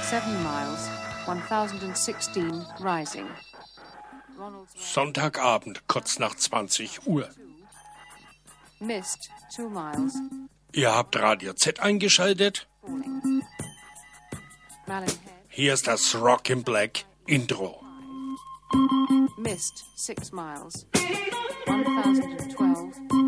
7 miles, 1016 rising. Sonntagabend, kurz nach 20 Uhr. Missed 2 miles. Ihr habt Radio Z eingeschaltet? Hier ist das Rock in Black Intro. Missed 6 miles, 1012